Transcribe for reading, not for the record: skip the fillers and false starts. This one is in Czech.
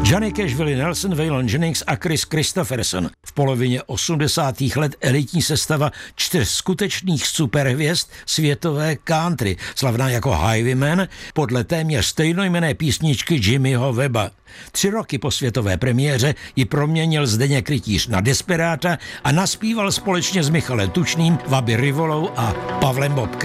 Johnny Cash, Willie Nelson, Waylon Jennings a Chris Christopherson. V polovině 80. let elitní sestava 4 skutečných superhvězd světové country, slavná jako Highwaymen, podle téměř stejnojmenné písničky Jimmyho Webba. 3 roky po světové premiéře ji proměnil Zdeněk Rytíř na Desperáta a naspíval společně s Michalem Tučným, Vaby Rivolou a Pavlem Bobkem.